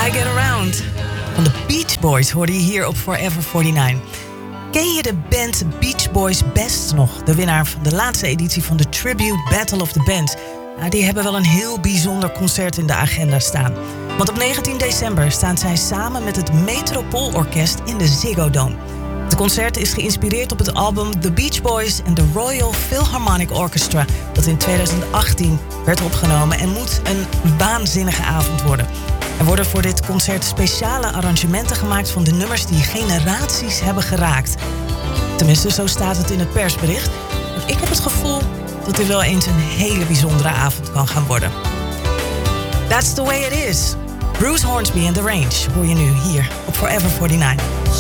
I Get Around. Van de Beach Boys hoorde je hier op Forever 49. Ken je de band Beach Boys best nog? De winnaar van de laatste editie van de Tribute Battle of the Bands. Nou, die hebben wel een heel bijzonder concert in de agenda staan. Want op 19 december staan zij samen met het Metropoolorkest in de Ziggo Dome. Het concert is geïnspireerd op het album The Beach Boys and the Royal Philharmonic Orchestra, dat in 2018 werd opgenomen en moet een waanzinnige avond worden. Er worden voor dit concert speciale arrangementen gemaakt van de nummers die generaties hebben geraakt. Tenminste, zo staat het in het persbericht. En ik heb het gevoel dat dit wel eens een hele bijzondere avond kan gaan worden. That's the way it is. Bruce Hornsby and The Range hoor je nu hier op Forever 49.